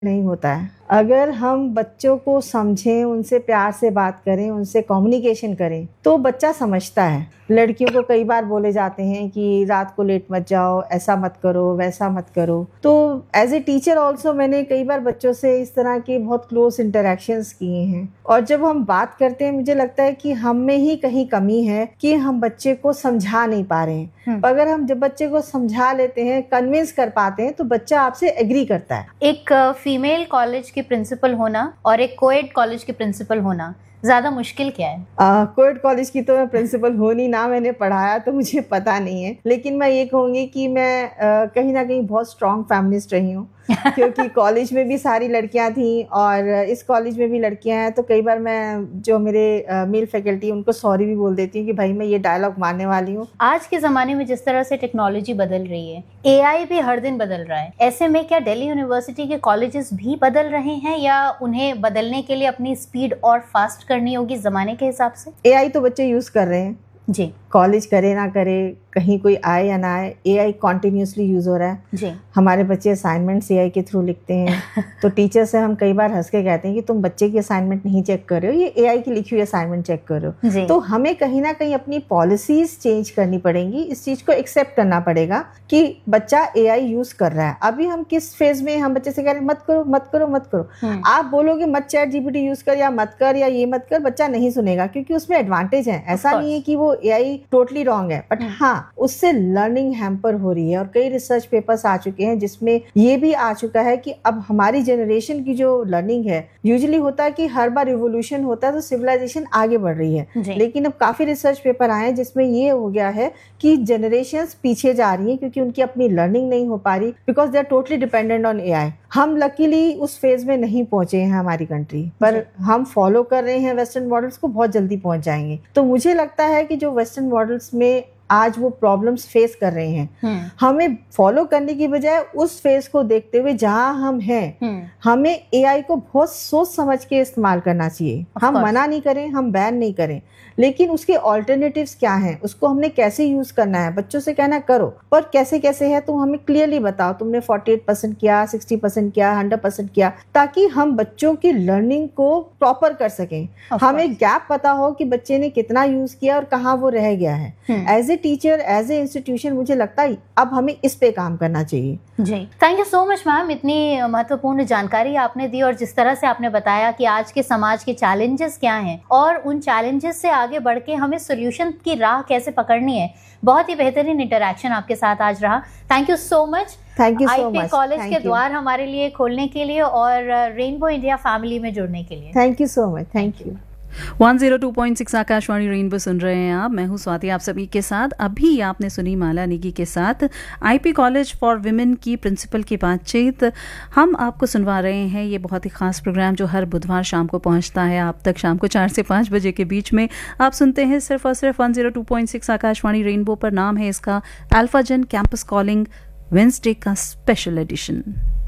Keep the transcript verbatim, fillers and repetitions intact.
नहीं होता है। अगर हम बच्चों को समझें, उनसे प्यार से बात करें, उनसे कम्युनिकेशन करें, तो बच्चा समझता है। लड़कियों को कई बार बोले जाते हैं कि रात को लेट मत जाओ, ऐसा मत करो, वैसा मत करो। तो एज ए टीचर ऑल्सो मैंने कई बार बच्चों से इस तरह के बहुत क्लोज इंटरेक्शंस किए हैं। और जब हम बात करते हैं, मुझे लगता है कि हम में ही कहीं कमी है कि हम बच्चे को समझा नहीं पा रहे हैं। अगर हम जब बच्चे को समझा लेते हैं, कन्विंस कर पाते हैं, तो बच्चा आपसे एग्री करता है। एक फीमेल कॉलेज की प्रिंसिपल होना और एक कोएड कॉलेज की प्रिंसिपल होना ज्यादा मुश्किल क्या है? कोएड कॉलेज की तो मैं प्रिंसिपल होनी ना, मैंने पढ़ाया तो मुझे पता नहीं है, लेकिन मैं ये कहूँगी कि मैं आ, कहीं ना कहीं बहुत स्ट्रॉन्ग फेमिनिस्ट रही हूँ क्योंकि कॉलेज में भी सारी लड़कियां थी और इस कॉलेज में भी लड़कियां हैं। तो कई बार मैं जो मेरे मेल फैकल्टी उनको सॉरी भी बोल देती हूँ कि भाई मैं ये डायलॉग मारने वाली हूँ। आज के ज़माने में जिस तरह से टेक्नोलॉजी बदल रही है, एआई भी हर दिन बदल रहा है, ऐसे में क्या दिल्ली यूनिवर्सिटी के कॉलेजेस भी बदल रहे हैं या उन्हें बदलने के लिए अपनी स्पीड और फास्ट करनी होगी ज़माने के हिसाब से? एआई तो बच्चे यूज़ कर रहे हैं जी, कॉलेज करे ना करे, कहीं कोई आए या ना आए, एआई कॉन्टिन्यूसली यूज हो रहा है जी। हमारे बच्चे असाइनमेंट्स एआई के थ्रू लिखते हैं तो टीचर से हम कई बार हंस के कहते हैं कि तुम बच्चे की असाइनमेंट नहीं चेक कर रहे हो, ये एआई की लिखी हुई असाइनमेंट चेक कर रहे हो। तो हमें कहीं ना कहीं अपनी पॉलिसीज चेंज करनी पड़ेंगी, इस चीज को एक्सेप्ट करना पड़ेगा कि बच्चा एआई यूज कर रहा है। अभी हम किस फेज में, हम बच्चे से कह रहे हैं मत करो मत करो मत करो, आप बोलोगे मत चैट जीपीटी यूज कर या मत कर या ये मत कर, बच्चा नहीं सुनेगा क्योंकि उसमें एडवांटेज है। ऐसा नहीं है कि वो एआई टोटली रॉन्ग है, बट हाँ उससे लर्निंग हैम्पर हो रही है। और कई रिसर्च पेपर्स आ चुके हैं जिसमें ये भी आ चुका है कि अब हमारी जनरेशन की जो लर्निंग है, यूजुअली होता है कि हर बार रिवोल्यूशन होता है तो सिविलाइजेशन आगे बढ़ रही है, लेकिन अब काफी रिसर्च पेपर आए हैं जिसमें ये हो गया है कि जनरेशंस पीछे जा रही हैं क्योंकि उनकी अपनी लर्निंग नहीं हो पा रही, because they are totally dependent on AI. हम लकीली उस फेज में नहीं पहुंचे हैं हमारी कंट्री, पर हम फॉलो कर रहे हैं वेस्टर्न मॉडल्स को, बहुत जल्दी पहुंच जाएंगे। तो मुझे लगता है कि जो वेस्टर्न मॉडल्स में आज वो प्रॉब्लम्स फेस कर रहे हैं, हमें फॉलो करने की बजाय उस फेस को देखते हुए जहां हम हैं, हमें एआई को बहुत सोच समझ के इस्तेमाल करना चाहिए। हम मना नहीं करें, हम बैन नहीं करें, लेकिन उसके ऑल्टरनेटिव्स क्या हैं, उसको हमने कैसे यूज करना है। बच्चों से कहना करो, पर कैसे कैसे है तुम हमें क्लियरली बताओ, तुमने अड़तालीस परसेंट किया, साठ परसेंट किया, सौ परसेंट किया, ताकि हम बच्चों की लर्निंग को प्रॉपर कर सकें। हमें गैप पता हो कि बच्चे ने कितना यूज किया और कहाँ वो रह गया है। As a teacher, as a institution, मुझे लगता है अब हमें इस पे काम करना चाहिए। जी, thank you so much ma'am, इतनी महत्वपूर्ण जानकारी आपने दी और जिस तरह से आपने बताया कि आज के समाज के चैलेंजेस क्या हैं और उन चैलेंजेस से आगे बढ़ के हमें सोल्यूशन की राह कैसे पकड़नी है। बहुत ही बेहतरीन इंटरेक्शन आपके साथ आज रहा। Thank you so much. Thank you so much. IP college के द्वार हमारे लिए खोलने के लिए और रेनबो इंडिया फैमिली में जुड़ने के लिए thank you so much. Thank you. एक सौ दो पॉइंट छह आकाशवाणी रेनबो सुन रहे हैं आप। मैं हूं स्वाति आप सभी के साथ। अभी आपने सुनी माला नेगी के साथ आईपी कॉलेज फॉर विमेन की प्रिंसिपल की बातचीत। हम आपको सुनवा रहे हैं ये बहुत ही खास प्रोग्राम जो हर बुधवार शाम को पहुंचता है आप तक, शाम को चार से पाँच बजे के बीच में आप सुनते हैं सिर्फ और सिर्फ एक सौ दो पॉइंट छह आकाशवाणी रेनबो पर। नाम है इसका अल्फा जन कैंपस कॉलिंग वेंसडे का स्पेशल एडिशन।